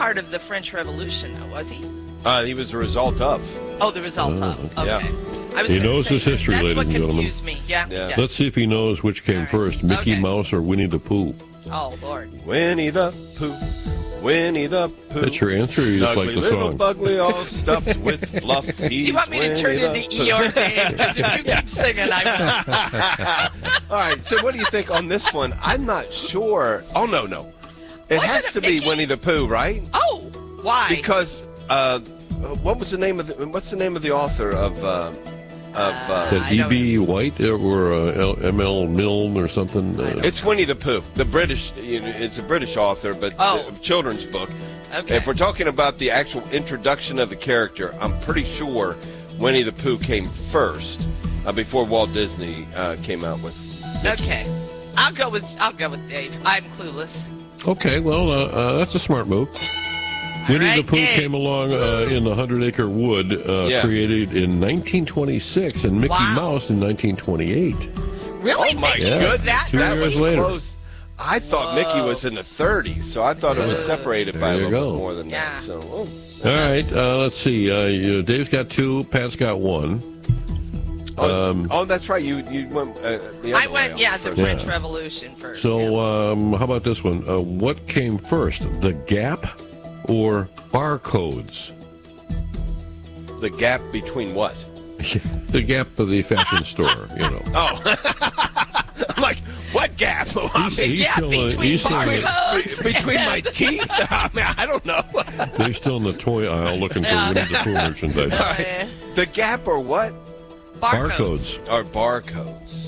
part of the French Revolution, though, was he? He was the result of. Oh, the result of. Okay. Yeah. I was He gonna knows say, his history, that's ladies what and gentlemen. confused me. Yeah. Yeah. Let's see if he knows which came All right. first, Mickey Okay. Mouse or Winnie the Pooh. Oh, Lord. Winnie the Pooh, Winnie the Pooh. That's your answer, or you just like Ugly the little song? bugly all stuffed with fluff. Do you want me to turn into Eeyore, Dave? Because if you keep singing, I All right, so what do you think on this one? I'm not sure. Oh, no. It Wasn't has it to be Mickey? Winnie the Pooh, right? will. Oh, why? Because what's the name of the author of That I don't E.B. White or M.L. Milne or something? it's Winnie the Pooh, the British. It's a British author, but Oh. a children's book. Okay. If we're talking about the actual introduction of the character, I'm pretty sure Winnie the Pooh came first before Walt Disney came out with. Okay. I'll go with Dave. I'm clueless. Okay, well, that's a smart move. Winnie right, the Pooh Dave. came along in the 100-Acre Wood, Yeah. created in 1926, and Mickey Wow. Mouse in 1928. Really? Oh my Mickey goodness, was that? 2 that years was later. close. I thought Mickey was in the 30s, so I thought it was separated by a There you little go. bit more than Yeah. that. So, All right, let's see. Dave's got 2, Pat's got 1. that's right. You went the other I way went, on yeah, the first. French Revolution first. So, yeah. how about this one? What came first, the Gap or barcodes? The gap between what? The Gap of the fashion store, you know. I'm like, what gap? He's Yeah, still between he's still barcodes. Between my teeth? I mean, I don't know. they're still in the toy aisle looking for Winnie the Pooh merchandise. Uh, The gap or what? Barcodes. Or barcodes.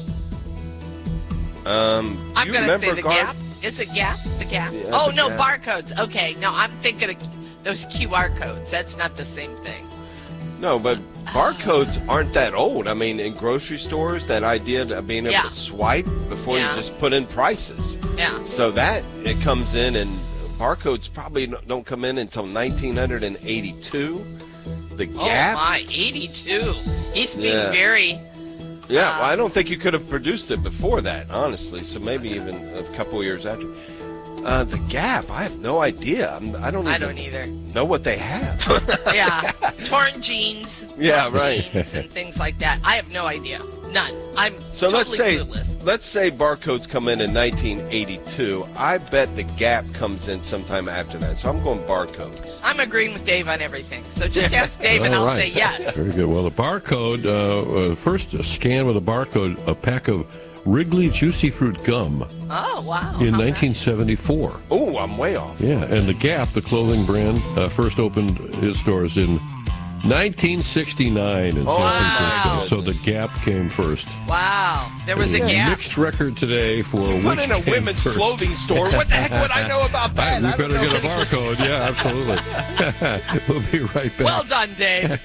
I'm do you going to say remember the Gap. Is it Gap? The Gap? Yeah, Oh, the no, Gap. barcodes. Okay, no, I'm thinking of those QR codes. That's not the same thing. No, but barcodes aren't that old. I mean, in grocery stores, that idea of being able Yeah. to swipe before Yeah. you just put in prices. Yeah. So that, it comes in, and barcodes probably don't come in until 1982. The Gap? Oh, my, 82. He's being Yeah. very... Yeah, well, I don't think you could have produced it before that, honestly. So maybe even a couple years after. The Gap, I have no idea. I don't either. know what they have. Yeah. Torn jeans. Yeah, torn right. jeans and things like that. I have no idea. None. I'm So totally clueless. let's say barcodes come in 1982. I bet the Gap comes in sometime after that. So I'm going barcodes. I'm agreeing with Dave on everything. So just ask Dave and All I'll right. say yes. Very good. Well, the barcode, first scan with a barcode, a pack of Wrigley Juicy Fruit gum Oh, wow. in How 1974. Oh, I'm way off. Yeah, and the Gap, the clothing brand, first opened its stores in 1969 in San Francisco. wow. So the Gap came first. nice. Wow. There was a gap. Mixed record today for Put which in a came women's first. clothing store. What the heck would I know about that? We I don't better know get a barcode. Yeah, absolutely. We'll be right back. Well done, Dave.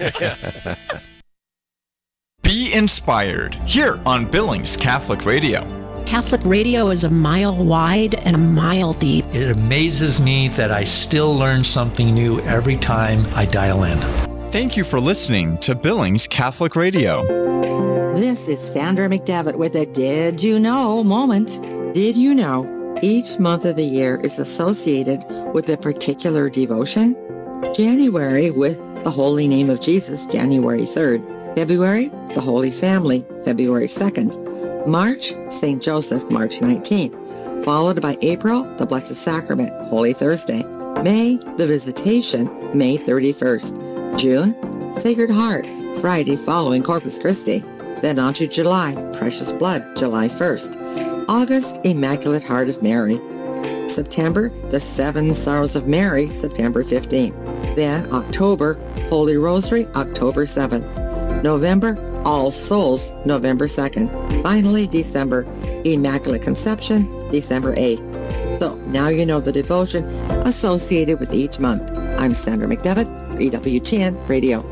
Be inspired here on Billings Catholic Radio. Catholic radio is a mile wide and a mile deep. It amazes me that I still learn something new every time I dial in. Thank you for listening to Billings Catholic Radio. This is Sandra McDevitt with a Did You Know moment. Did you know each month of the year is associated with a particular devotion? January with the Holy Name of Jesus, January 3rd. February, the Holy Family, February 2nd. March, St. Joseph, March 19th. Followed by April, the Blessed Sacrament, Holy Thursday. May, the Visitation, May 31st. June, Sacred Heart, Friday following Corpus Christi. Then on to July, Precious Blood, July 1st. August, Immaculate Heart of Mary. September, the Seven Sorrows of Mary, September 15th. Then October, Holy Rosary, October 7th. November, All Souls, November 2nd. Finally, December, Immaculate Conception, December 8th. So now you know the devotion associated with each month. I'm Sandra McDevitt, EWTN Radio.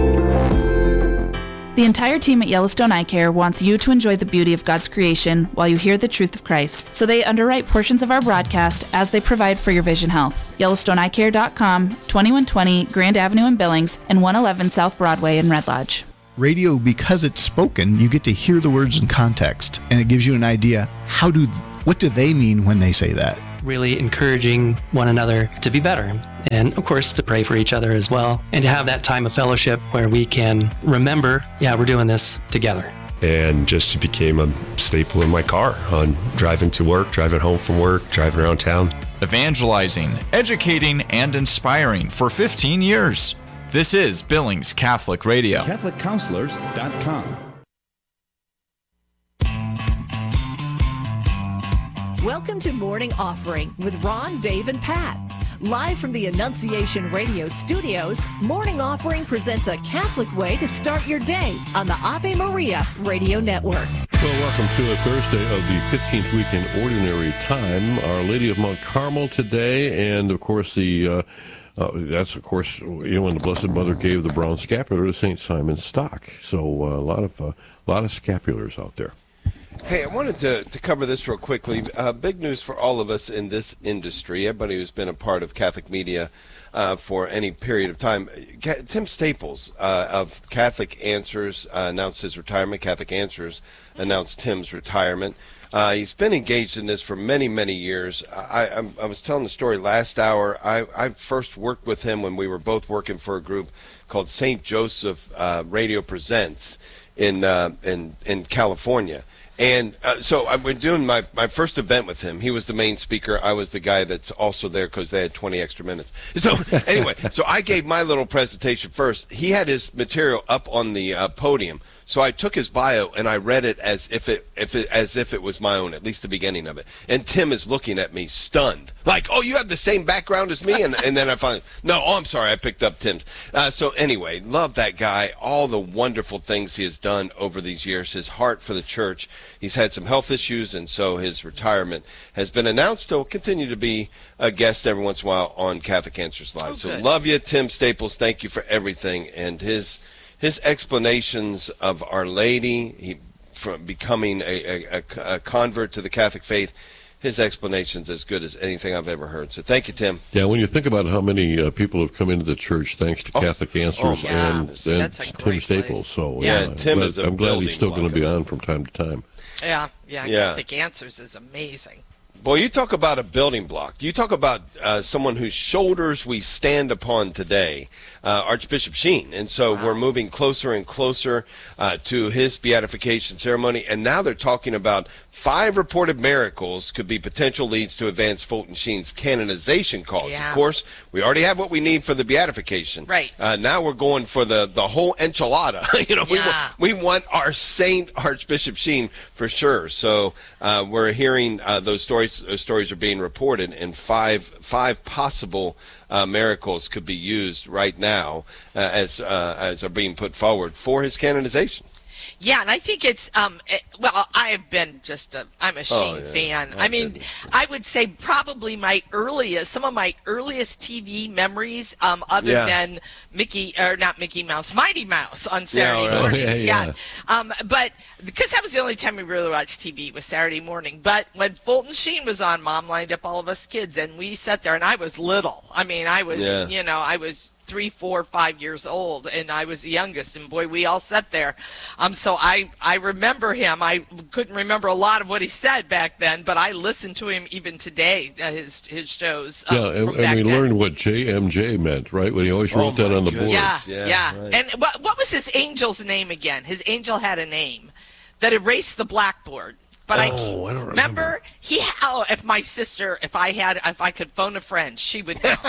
The entire team at Yellowstone Eye Care wants you to enjoy the beauty of God's creation while you hear the truth of Christ. So they underwrite portions of our broadcast as they provide for your vision health. YellowstoneEyeCare.com, 2120 Grand Avenue in Billings, and 111 South Broadway in Red Lodge. Radio, because it's spoken, you get to hear the words in context, and it gives you an idea what do they mean when they say that. really encouraging one another to be better. And of course, to pray for each other as well. And to have that time of fellowship where we can remember, we're doing this together. And just became a staple in my car on driving to work, driving home from work, driving around town. Evangelizing, educating, and inspiring for 15 years. This is Billings Catholic Radio. CatholicCounselors.com. Welcome to Morning Offering with Ron, Dave, and Pat. Live from the Annunciation Radio studios, Morning Offering presents a Catholic way to start your day on the Ave Maria Radio Network. Well, welcome to a Thursday of the 15th week in Ordinary Time. Our Lady of Mount Carmel today, and of course that's of course when the Blessed Mother gave the brown scapular to St. Simon Stock. So a lot of scapulars out there. Hey, I wanted to cover this real quickly. Big news for all of us in this industry, everybody who's been a part of Catholic media for any period of time. Tim Staples of Catholic Answers announced his retirement. Catholic Answers announced Tim's retirement. He's been engaged in this for many, many years. I was telling the story last hour. I first worked with him when we were both working for a group called St. Joseph Radio Presents in California. And so I've been doing my first event with him. He was the main speaker. I was the guy that's also there because they had 20 extra minutes. So anyway, so I gave my little presentation first. He had his material up on the podium. So I took his bio and I read it as if it was my own, at least the beginning of it. And Tim is looking at me stunned, like, "Oh, you have the same background as me?" And then I finally, I'm sorry, I picked up Tim's. So anyway, love that guy. All the wonderful things he has done over these years. His heart for the church. He's had some health issues, and so his retirement has been announced. He'll continue to be a guest every once in a while on Catholic Answers Live. So love you, Tim Staples. Thank you for everything. And his explanations of Our Lady, from becoming a convert to the Catholic faith, his explanation's as good as anything I've ever heard. So thank you, Tim. Yeah, when you think about how many people have come into the church thanks to Catholic Answers and Tim Staples. So Tim is I'm glad he's still going to be on from time to time. Yeah. Catholic Answers is amazing. Boy, you talk about a building block. You talk about someone whose shoulders we stand upon today, Archbishop Sheen. And so we're moving closer and closer to his beatification ceremony. And now they're talking about 5 reported miracles could be potential leads to advance Fulton Sheen's canonization cause. Yeah. Of course, we already have what we need for the beatification. Right. Now we're going for the whole enchilada. We want our Saint Archbishop Sheen for sure. So we're hearing those stories. Those stories are being reported, and five possible miracles could be used right now as are being put forward for his canonization. Yeah, and I think it's I've been I'm a Sheen fan. I mean, I would say probably some of my earliest TV memories, other than Mighty Mouse on Saturday mornings. Yeah. But because that was the only time we really watched TV was Saturday morning. But when Fulton Sheen was on, Mom lined up all of us kids, and we sat there, and I was little. I mean, I was, I was 3, 4, 5 years old, and I was the youngest, and boy, we all sat there. So I remember him. I couldn't remember a lot of what he said back then, but I listened to him even today, his shows. And we learned what JMJ meant, right? When he always wrote that on the board. Yeah. Right. And what was his angel's name again? His angel had a name that erased the blackboard. But I don't remember. If I could phone a friend, she would know.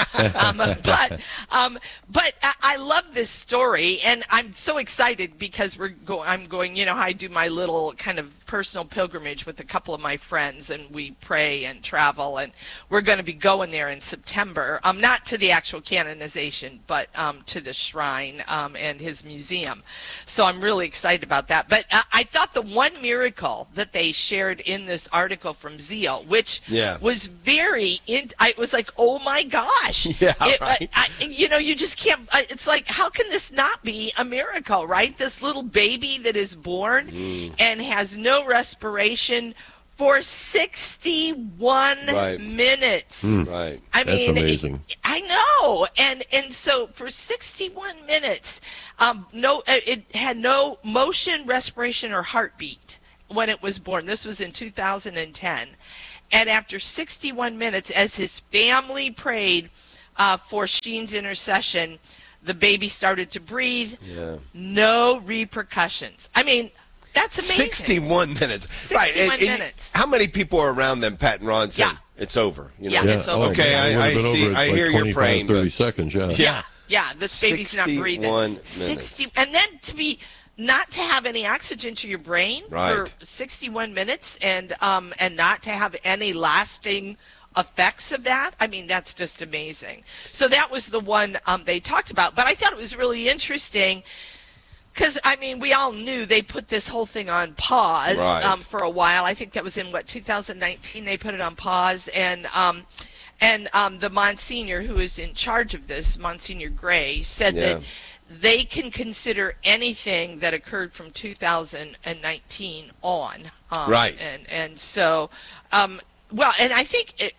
But I love this story, and I'm so excited because I'm going. You know how I do my little kind of personal pilgrimage with a couple of my friends, and we pray and travel, and we're going to be going there in September. Not to the actual canonization, but to the shrine and his museum. So I'm really excited about that. But I thought the one miracle that they shared in this article from Zeal, which was it was like, oh my gosh. You just can't, it's like, how can this not be a miracle, right? This little baby that is born and has no respiration for 61 minutes. Right. I mean, that's amazing. I know. And so for 61 minutes, it had no motion, respiration, or heartbeat when it was born. This was in 2010. And after 61 minutes, as his family prayed for Sheen's intercession, the baby started to breathe. Yeah. No repercussions. I mean, that's amazing. 61 minutes. 61 right. minutes. How many people are around them, Pat and Ron, saying, it's over? You know? Yeah, it's over. Okay, I see. I hear your praying. 30 seconds, yeah. Yeah, this baby's not breathing. 61 minutes. 60, and then not to have any oxygen to your brain for 61 minutes and not to have any lasting effects of that. I mean, that's just amazing. So that was the one they talked about. But I thought it was really interesting because, I mean, we all knew they put this whole thing on pause for a while. I think that was in, 2019 they put it on pause. And the Monsignor who is in charge of this, Monsignor Gray, said that they can consider anything that occurred from 2019 on. And so, well, and I think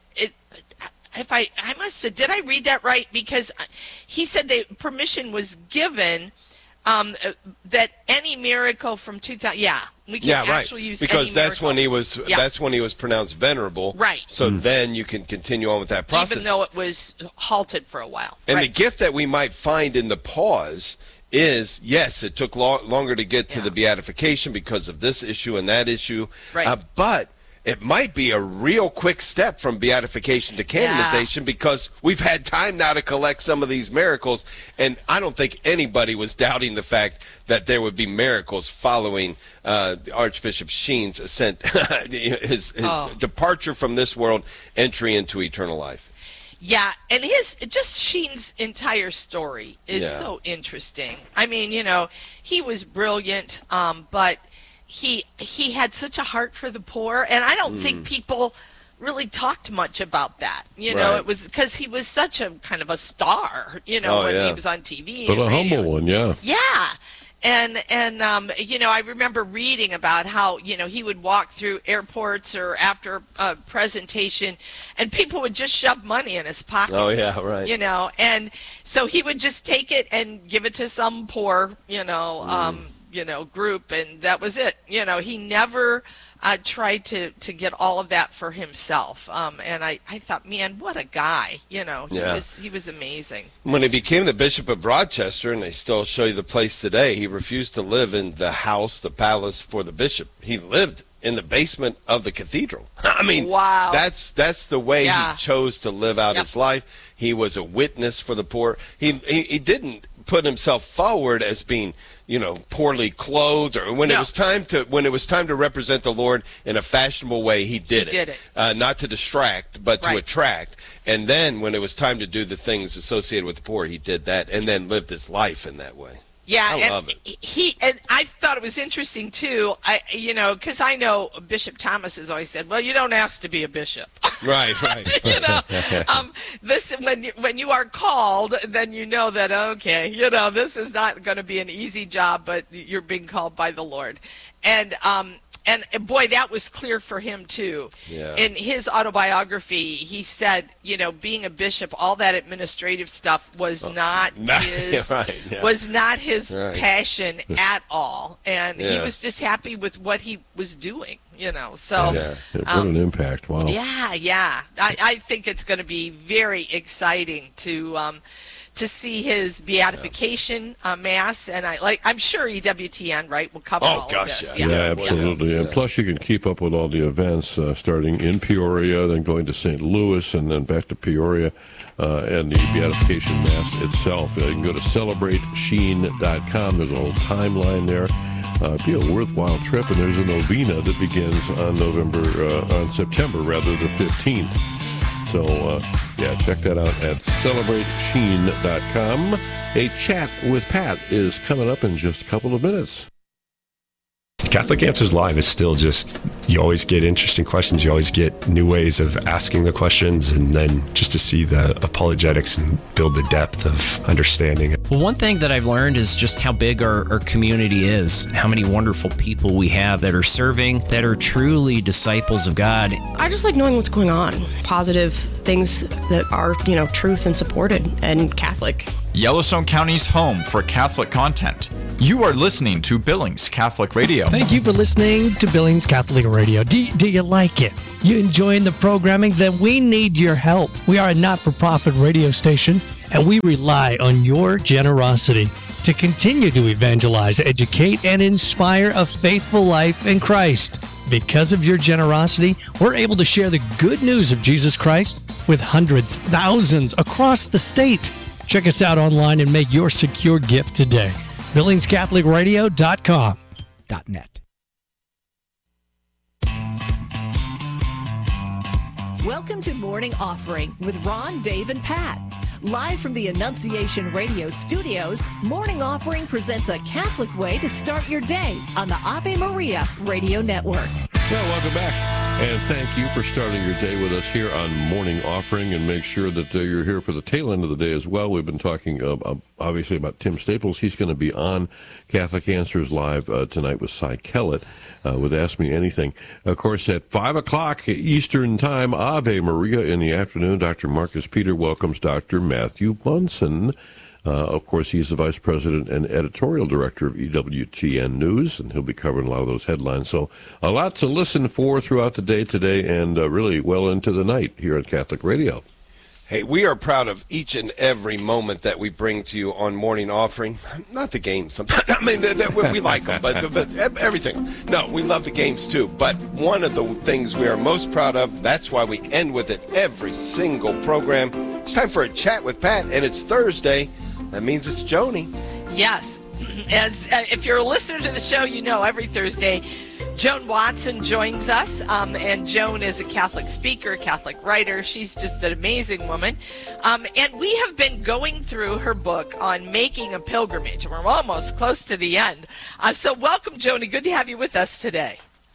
did I read that right? Because he said that permission was given that any miracle from 2000, we can actually use because any that's miracle. that's when he was pronounced venerable. Right. So then you can continue on with that process, even though it was halted for a while. And the gift that we might find in the pause is, yes, it took longer to get to the beatification because of this issue and that issue, but it might be a real quick step from beatification to canonization because we've had time now to collect some of these miracles, and I don't think anybody was doubting the fact that there would be miracles following Archbishop Sheen's ascent, his departure from this world, entry into eternal life. Yeah, and Sheen's entire story is so interesting. I mean, he was brilliant, but he had such a heart for the poor, and I don't think people really talked much about that. It was because he was such a kind of a star, when he was on TV. But a humble one, yeah. Yeah. And I remember reading about how, he would walk through airports or after a presentation and people would just shove money in his pockets. Oh, yeah, right. And so he would just take it and give it to some poor, group, and that was it. He never tried to get all of that for himself. And I thought, man, what a guy. He was amazing. When he became the Bishop of Rochester, and they still show you the place today, he refused to live in the palace for the bishop. He lived in the basement of the cathedral. I mean, wow. That's the way he chose to live out his life. He was a witness for the poor. He didn't put himself forward as being, poorly clothed, or when it was time to represent the Lord in a fashionable way, he did it. Not to distract, but to attract. And then when it was time to do the things associated with the poor, he did that, and then lived his life in that way. Yeah, I love it. And I thought it was interesting too. Because I know Bishop Thomas has always said, "Well, you don't ask to be a bishop." Right. This when you are called, then you know that this is not going to be an easy job, but you're being called by the Lord, and boy, that was clear for him too. Yeah. In his autobiography, he said, being a bishop, all that administrative stuff was not his passion at all, and he was just happy with what he was doing. So what an impact! Wow. Yeah. I think it's going to be very exciting to see his beatification mass, and I'm sure EWTN will cover all of this. Yeah, absolutely. And plus, you can keep up with all the events starting in Peoria, then going to St. Louis, and then back to Peoria, and the beatification mass itself. You can go to CelebrateSheen.com. There's a whole timeline there. Be a worthwhile trip, and there's a novena that begins on September the 15th. So, check that out at CelebrateSheen.com. A chat with Pat is coming up in just a couple of minutes. Catholic Answers Live is still you always get interesting questions. You always get new ways of asking the questions, and then just to see the apologetics and build the depth of understanding. Well, one thing that I've learned is just how big our community is, how many wonderful people we have that are serving, that are truly disciples of God. I just like knowing what's going on, positive things that are, truth and supported and Catholic. Yellowstone County's home for Catholic content. You are listening to Billings Catholic Radio. Thank you for listening to Billings Catholic Radio. Do you like it? You enjoying the programming? Then we need your help. We are a not-for-profit radio station, and we rely on your generosity to continue to evangelize, educate, and inspire a faithful life in Christ. Because of your generosity, we're able to share the good news of Jesus Christ with hundreds, thousands across the state. Check us out online and make your secure gift today. BillingsCatholicRadio.com.net. Welcome to Morning Offering with Ron, Dave, and Pat. Live from the Annunciation Radio studios, Morning Offering presents a Catholic way to start your day on the Ave Maria Radio Network. Well, welcome back, and thank you for starting your day with us here on Morning Offering, and make sure that you're here for the tail end of the day as well. We've been talking, obviously, about Tim Staples. He's going to be on Catholic Answers Live tonight with Cy Kellett with Ask Me Anything. Of course, at 5 o'clock Eastern Time, Ave Maria in the afternoon, Dr. Marcus Peter welcomes Dr. Matthew Bunson. Of course, he's the Vice President and Editorial Director of EWTN News, and he'll be covering a lot of those headlines. So a lot to listen for throughout the day today and really well into the night here at Catholic Radio. Hey, we are proud of each and every moment that we bring to you on Morning Offering. Not the games sometimes. I mean, we like them, but everything. No, we love the games too. But one of the things we are most proud of, that's why we end with it every single program. It's time for a chat with Pat, and it's Thursday. That means it's Joni. Yes. As if you're a listener to the show, you know every Thursday Joan Watson joins us, and Joan is a Catholic speaker, Catholic writer. She's just an amazing woman. And we have been going through her book on making a pilgrimage. We're almost close to the end. So welcome, Joni. Good to have you with us today.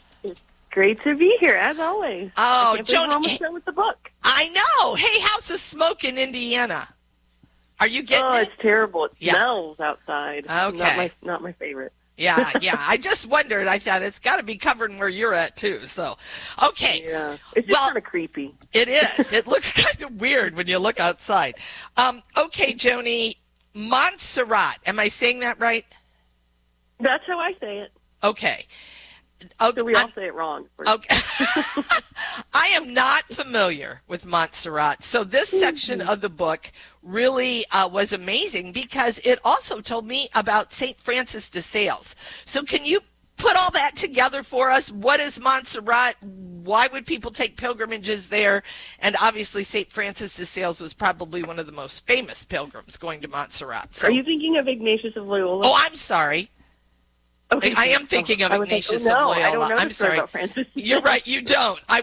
Great to be here, as always. Oh, Joni, almost done with the book. I know. Hey, how's the smoke in Indiana? Are you getting it? It's terrible. It smells outside. Okay. Not my favorite. Yeah. I just wondered. I thought it's got to be covered where you're at, too. So, okay. Yeah. It's just kind of creepy. It is. It looks kind of weird when you look outside. Okay, Joni, Montserrat. Am I saying that right? That's how I say it. Okay. So we all say it wrong. Okay. I am not familiar with Montserrat. So this section of the book really was amazing because it also told me about St. Francis de Sales. So can you put all that together for us? What is Montserrat? Why would people take pilgrimages there? And obviously St. Francis de Sales was probably one of the most famous pilgrims going to Montserrat. So, are you thinking of Ignatius of Loyola? Oh, I'm sorry. Okay, I am thinking of Ignatius of Loyola. I don't know I'm sorry. about Francis. You're right. You don't. I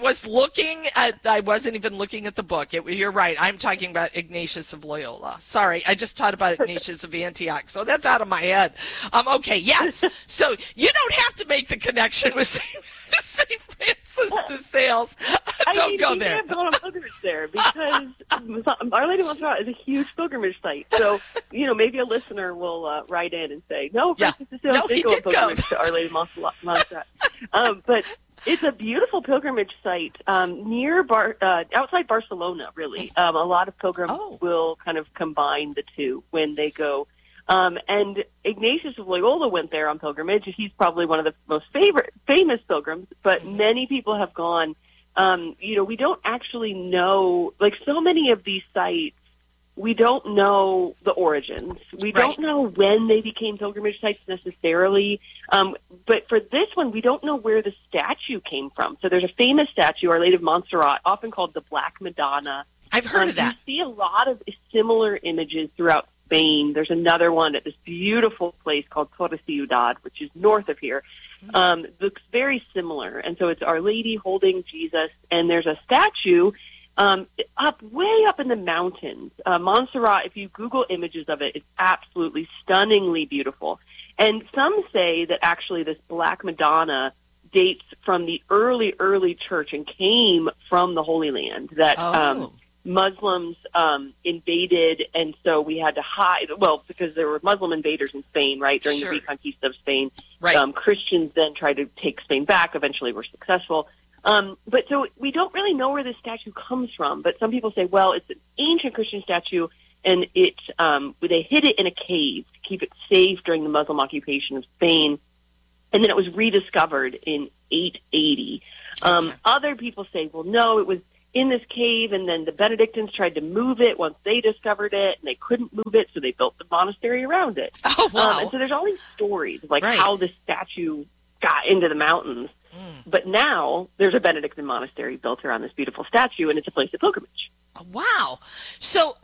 wasn't even looking at the book. You're right. I'm talking about Ignatius of Loyola. Sorry. I just taught about Ignatius of Antioch. So that's out of my head. Okay. Yes. So you don't have to make the connection with St. Francis de Sales. Don't go there. I have gone on pilgrimage there because Our Lady of Montserrat is a huge pilgrimage site. So, maybe a listener will write in and say, no, Francis de Sales did go on pilgrimage to Our Lady of Montserrat. But it's a beautiful pilgrimage site near outside Barcelona, really. A lot of pilgrims will kind of combine the two when they go. And Ignatius of Loyola went there on pilgrimage. He's probably one of the most famous pilgrims, but many people have gone. We don't actually know, like so many of these sites, we don't know the origins. We don't know when they became pilgrimage sites necessarily. But for this one, we don't know where the statue came from. So there's a famous statue, Our Lady of Montserrat, often called the Black Madonna. I've heard of that. You see a lot of similar images throughout Spain. There's another one at this beautiful place called Torre Ciudad, which is north of here. Looks very similar. And so it's Our Lady holding Jesus, and there's a statue way up in the mountains. Montserrat, if you Google images of it, it's absolutely stunningly beautiful. And some say that actually this Black Madonna dates from the early church and came from the Holy Land, that Muslims invaded, and so we had to hide, because there were Muslim invaders in Spain, right, during the Reconquista of Spain. Right. Christians then tried to take Spain back, eventually were successful. But so we don't really know where this statue comes from, but some people say, well, it's an ancient Christian statue, and they hid it in a cave to keep it safe during the Muslim occupation of Spain, and then it was rediscovered in 880. Other people say, well, no, it was in this cave, and then the Benedictines tried to move it once they discovered it, and they couldn't move it, so they built the monastery around it. Oh, wow. And so there's all these stories of how this statue got into the mountains. But now there's a Benedictine monastery built around this beautiful statue, and it's a place of pilgrimage. Wow. So,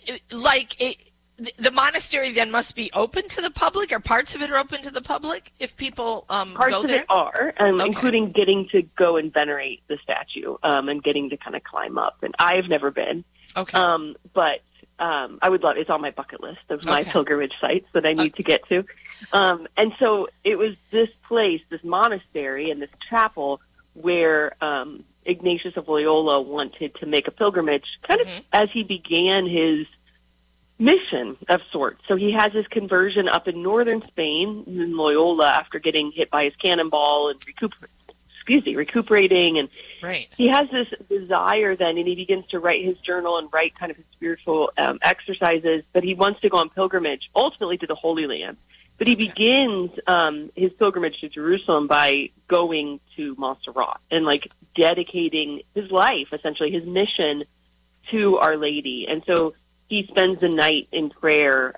the monastery then must be open to the public, or parts of it are open to the public if people go there? Parts of it are, including getting to go and venerate the statue and getting to kind of climb up. And I've never been. Okay. But I would love, it's on my bucket list of my pilgrimage sites that I need to get to. And so it was this place, this monastery and this chapel where Ignatius of Loyola wanted to make a pilgrimage kind of as he began his mission of sorts. So he has his conversion up in northern Spain in Loyola after getting hit by his cannonball and recuperating. And he has this desire then, and he begins to write his journal and write kind of his spiritual exercises, but he wants to go on pilgrimage, ultimately to the Holy Land. But he begins his pilgrimage to Jerusalem by going to Montserrat and dedicating his life, essentially his mission, to Our Lady. And so he spends the night in prayer.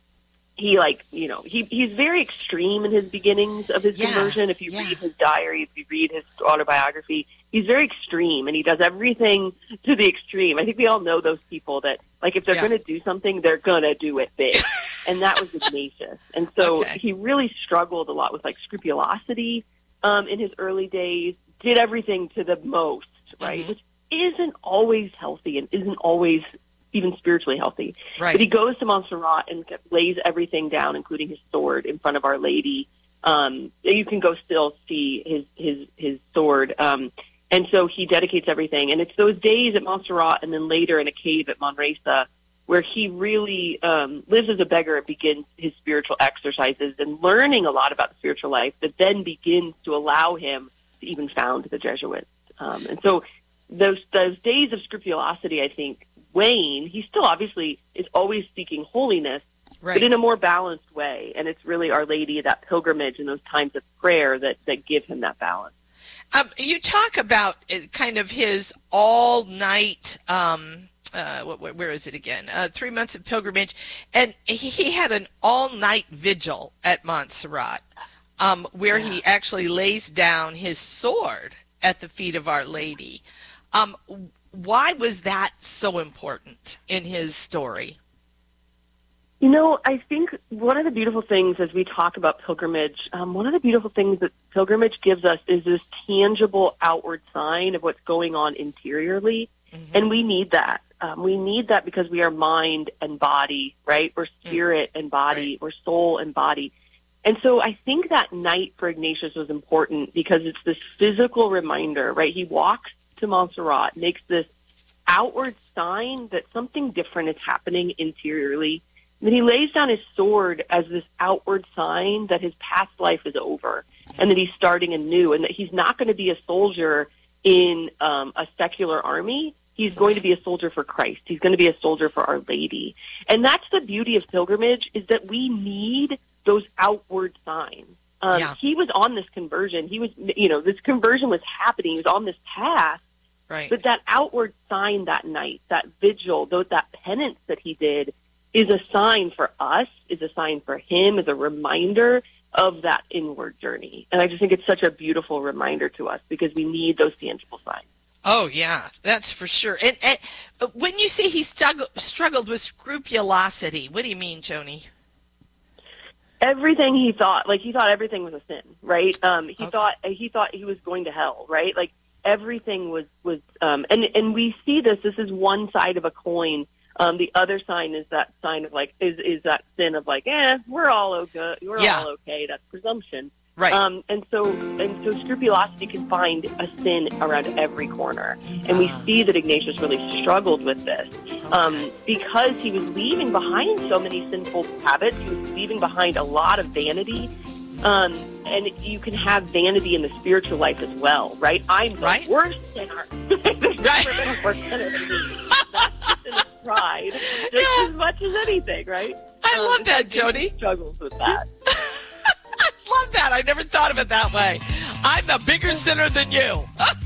He's very extreme in his beginnings of his conversion. If you read his diary, if you read his autobiography, he's very extreme, and he does everything to the extreme. I think we all know those people that, if they're going to do something, they're going to do it big. And that was Ignatius. And so he really struggled a lot with, scrupulosity in his early days, did everything to the most, right? Which isn't always healthy and isn't always even spiritually healthy. Right. But he goes to Montserrat and lays everything down, including his sword, in front of Our Lady. You can go still see his sword. And so he dedicates everything. And it's those days at Montserrat and then later in a cave at Manresa where he really lives as a beggar and begins his spiritual exercises and learning a lot about the spiritual life that then begins to allow him to even found the Jesuits. And so those days of scrupulosity, I think, wane. He still obviously is always seeking holiness, but in a more balanced way. And it's really Our Lady, that pilgrimage and those times of prayer that give him that balance. You talk about kind of his all-night, where is it again? 3 months of pilgrimage. And he had an all-night vigil at Montserrat where he actually lays down his sword at the feet of Our Lady. Why was that so important in his story? I think one of the beautiful things as we talk about pilgrimage, one of the beautiful things that pilgrimage gives us is this tangible outward sign of what's going on interiorly. And we need that. We need that because we are mind and body, right? We're spirit and body. We're soul and body. And so I think that night for Ignatius was important because it's this physical reminder, right? He walks to Montserrat, makes this outward sign that something different is happening interiorly. And then he lays down his sword as this outward sign that his past life is over and that he's starting anew and that he's not going to be a soldier in a secular army. He's going to be a soldier for Christ. He's going to be a soldier for Our Lady. And that's the beauty of pilgrimage, is that we need those outward signs. He was on this conversion. He was, this conversion was happening. He was on this path. Right. But that outward sign that night, that vigil, that penance that he did is a sign for us, is a sign for him, is a reminder of that inward journey. And I just think it's such a beautiful reminder to us because we need those tangible signs. Oh, yeah, that's for sure. And when you say he struggled with scrupulosity, what do you mean, Joni? Everything he thought everything was a sin, right? He thought he was going to hell, right? Everything was and we see this is one side of a coin. The other sign is that sign of is that sin of we're all okay. All okay. That's presumption. Right. And so scrupulosity can find a sin around every corner. And we see that Ignatius really struggled with this because he was leaving behind so many sinful habits. He was leaving behind a lot of vanity. And you can have vanity in the spiritual life as well, right? I'm the worst sinner. There's never been a worse sinner than me. That's just in the pride just as much as anything, right? I love that, Jody. Struggles with that. I love that. I never thought of it that way. I'm a bigger sinner than you.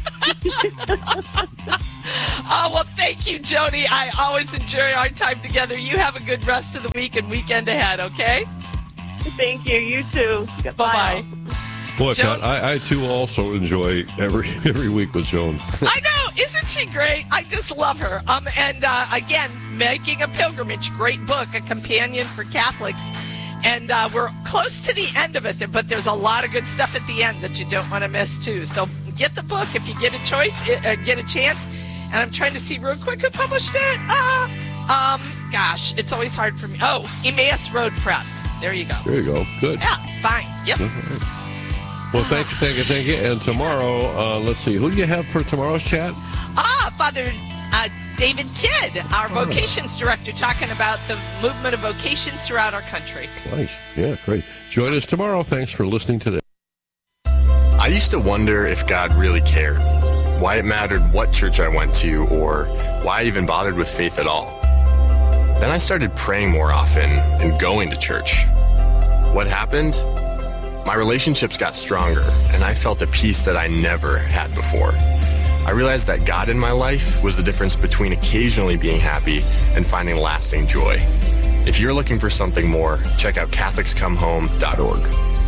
Oh, well, thank you, Jody. I always enjoy our time together. You have a good rest of the week and weekend ahead, okay? Thank you. You too. Bye-bye. Boy, Pat, I too also enjoy every week with Joan. I know. Isn't she great? I just love her. And again, Making a Pilgrimage, great book, a companion for Catholics. And we're close to the end of it, but there's a lot of good stuff at the end that you don't want to miss, too. So get the book if you get a chance. And I'm trying to see real quick who published it. Gosh, it's always hard for me. Oh, Emmaus Road Press. There you go. There you go. Good. Yeah, fine. Yep. Well, thank you. And tomorrow, let's see, who do you have for tomorrow's chat? Father David Kidd, our vocations director, talking about the movement of vocations throughout our country. Nice. Yeah, great. Join us tomorrow. Thanks for listening today. I used to wonder if God really cared, why it mattered what church I went to, or why I even bothered with faith at all. Then I started praying more often and going to church. What happened? My relationships got stronger, and I felt a peace that I never had before. I realized that God in my life was the difference between occasionally being happy and finding lasting joy. If you're looking for something more, check out CatholicsComeHome.org.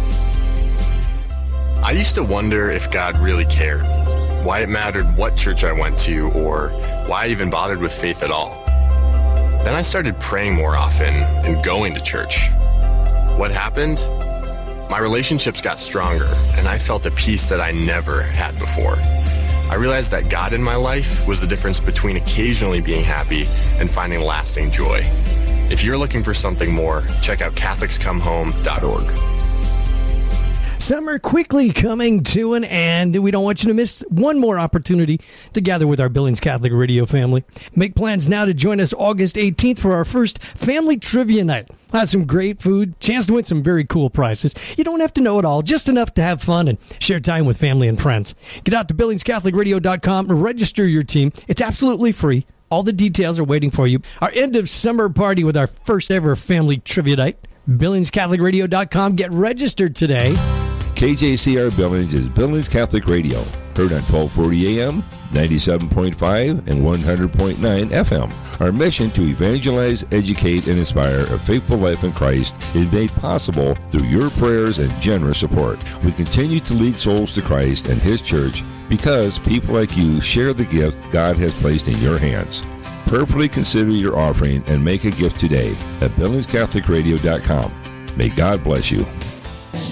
I used to wonder if God really cared, why it mattered what church I went to, or why I even bothered with faith at all. Then I started praying more often and going to church. What happened? My relationships got stronger, and I felt a peace that I never had before. I realized that God in my life was the difference between occasionally being happy and finding lasting joy. If you're looking for something more, check out CatholicsComeHome.org. Summer quickly coming to an end. We don't want you to miss one more opportunity to gather with our Billings Catholic Radio family. Make plans now to join us August 18th for our first Family Trivia Night. Have some great food, chance to win some very cool prizes. You don't have to know it all, just enough to have fun and share time with family and friends. Get out to BillingsCatholicRadio.com and register your team. It's absolutely free. All the details are waiting for you. Our end of summer party with our first ever Family Trivia Night. BillingsCatholicRadio.com. Get registered today. KJCR Billings is Billings Catholic Radio, heard on 1240 AM, 97.5, and 100.9 FM. Our mission to evangelize, educate, and inspire a faithful life in Christ is made possible through your prayers and generous support. We continue to lead souls to Christ and His church because people like you share the gift God has placed in your hands. Prayerfully consider your offering and make a gift today at BillingsCatholicRadio.com. May God bless you.